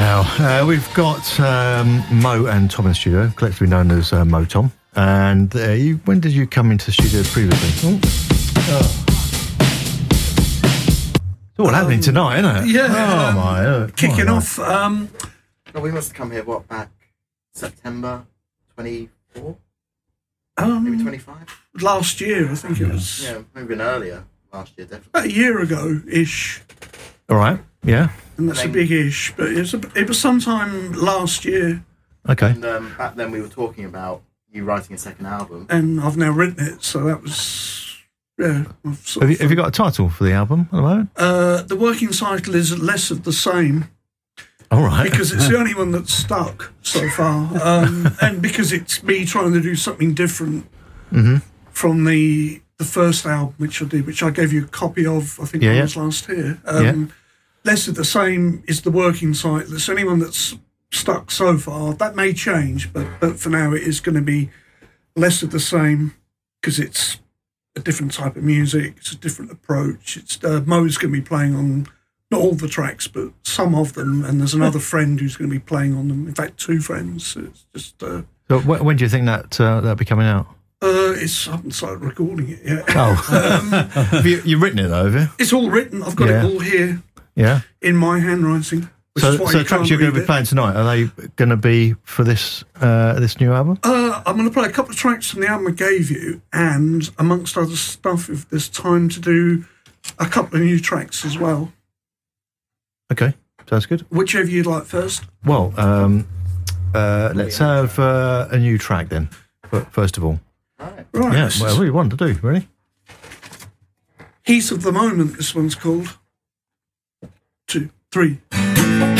Wow. We've got Mo and Tom in the studio, collectively known as Mo Tom. And when did you come into the studio previously? It's all happening tonight, isn't it? Yeah. Oh, my. Kicking off. No, we must have come here, back September 24? Maybe 25? Last year, I think it was. Yeah, maybe even earlier. Last year, definitely. About a year ago-ish. All right, yeah. And that's a big-ish, but it was sometime last year. Okay. And back then we were talking about you writing a second album. And I've now written it, so that was, yeah. Have you got a title for the album at the moment? The working title is Less of the Same. All right. Because it's the only one that's stuck so far. And because it's me trying to do something different from the first album, which I did, which I gave you a copy of, I think it was last year. Less of the Same is the working title. It's the only one that's stuck so far. That may change, but for now it is going to be Less of the Same because it's a different type of music. It's a different approach. It's Mo's going to be playing on not all the tracks, but some of them, and there's another friend who's going to be playing on them. In fact, two friends. So it's just. So when do you think that'll be coming out? I haven't started recording it yet. Oh, have you've written it though, have you? It's all written. I've got it all here. Yeah. In my handwriting. So the tracks you're going to be playing tonight, are they going to be for this new album? I'm going to play a couple of tracks from the album I gave you, and amongst other stuff, if there's time to do a couple of new tracks as well. Okay, sounds good. Whichever you'd like first. Well, let's have a new track then, first of all. Right. Yeah, whatever you want to do, really. Heat of the Moment, this one's called. 2, 3.